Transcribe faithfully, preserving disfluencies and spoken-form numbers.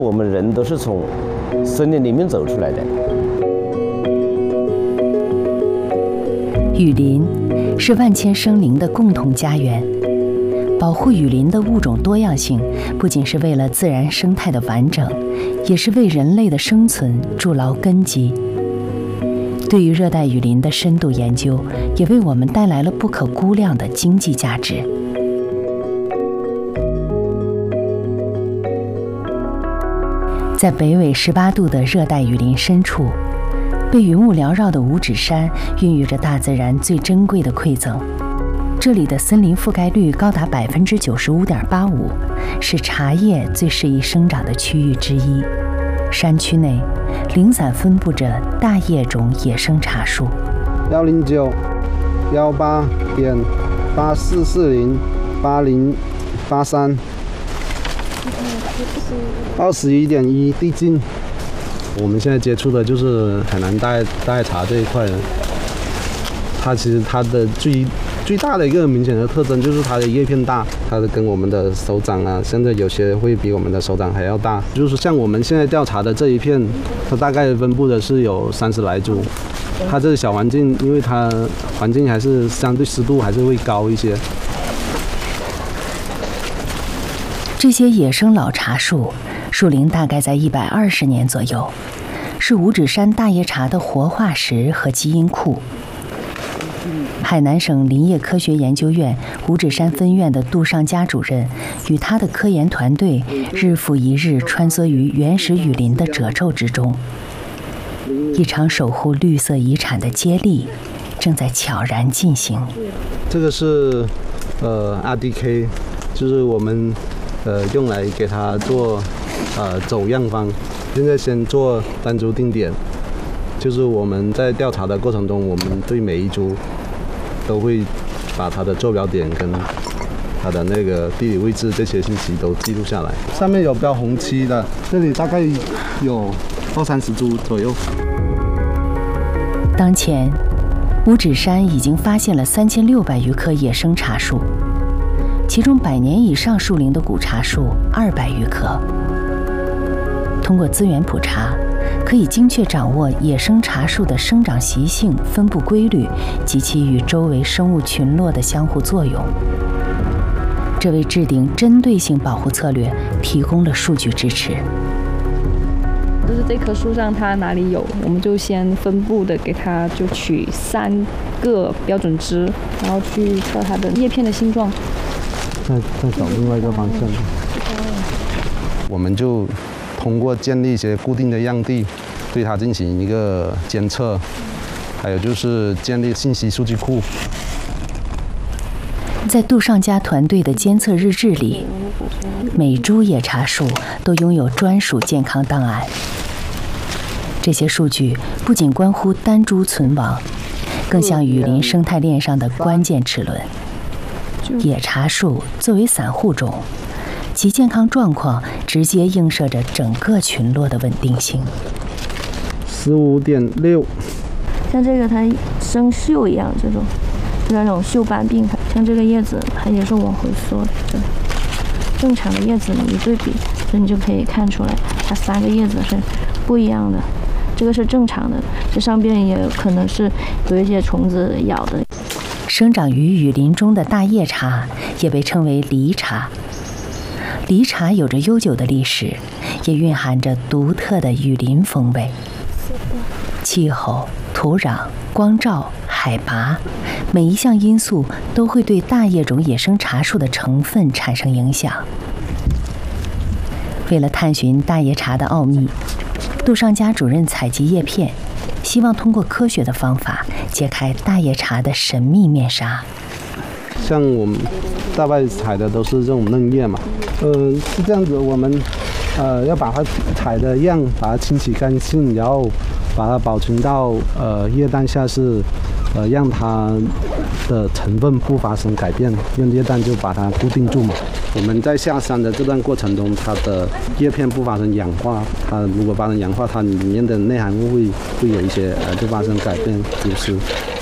我们人都是从森林里面走出来的。 雨林是万千生灵的共同家园，保护雨林的物种多样性，不仅是为了自然生态的完整，也是为人类的生存筑牢根基。对于热带雨林的深度研究，也为我们带来了不可估量的经济价值。在北纬十八度的热带雨林深处，被云雾缭绕的五指山孕育着大自然最珍贵的馈赠。这里的森林覆盖率高达百分之九十五点八五，是茶叶最适宜生长的区域之一。山区内零散分布着大叶种野生茶树。 幺零九幺八点八四四零八零八三。二十一点一地径，我们现在接触的就是海南大叶大叶茶这一块的。它其实它的最最大的一个明显的特征就是它的叶片大，它的跟我们的手掌啊，甚至有些会比我们的手掌还要大。就是像我们现在调查的这一片，它大概分布的是有三十来株。它这个小环境，因为它环境还是相对湿度还是会高一些。 这些野生老茶树，树龄大概在一百二十年左右，是五指山大叶茶的活化石和基因库。海南省林业科学研究院五指山分院的杜尚佳主任与他的科研团队，日复一日穿梭于原始雨林的褶皱之中。一场守护绿色遗产的接力正在悄然进行。 这个是呃 R D K， 就是我们呃用来给它做呃走样方。现在先做单株定点，就是我们在调查的过程中，我们对每一株都会把它的坐标点跟它的那个地理位置这些信息都记录下来。上面有标红漆的，这里大概有二三十株左右。 当前，五指山已经发现了三千六百余棵野生茶树，其中百年以上树龄的古茶树二百余棵。通过资源普查，可以精确掌握野生茶树的生长习性、分布规律及其与周围生物群落的相互作用。这为制定针对性保护策略提供了数据支持。 就是这棵树上它哪里有，我们就先分布的给它就取三个标准值，然后去测它的叶片的形状。 再再找另外一个方向。我们就通过建立一些固定的样地，对它进行一个监测，还有就是建立信息数据库。 在杜尚佳团队的监测日志里，每株野茶树都拥有专属健康档案。这些数据不仅关乎单株存亡，更像雨林生态链上的关键齿轮。野茶树作为散户种，其健康状况直接映射着整个群落的稳定性。 十五点六， 像这个它生锈一样，这种就那种锈斑病，像这个叶子它也是往回缩的。正常的叶子你一对比，所以你就可以看出来，它三个叶子是不一样的。这个是正常的，这上边也可能是有一些虫子咬的。 生长于雨林中的大叶茶也被称为梨茶。梨茶有着悠久的历史，也蕴含着独特的雨林风味。气候、土壤、光照、海拔，每一项因素都会对大叶种野生茶树的成分产生影响。为了探寻大叶茶的奥秘，杜尚佳主任采集叶片，希望通过科学的方法揭开大叶茶的神秘面纱。 像我们大概采的都是这种嫩叶嘛，呃，是这样子，我们呃要把它采的样把它清洗干净，然后把它保存到呃液氮下是呃让它的成分不发生改变，用液氮就把它固定住嘛。我们在下山的这段过程中，它的叶片不发生氧化，它如果发生氧化，它里面的内含物会会有一些呃就发生改变流失。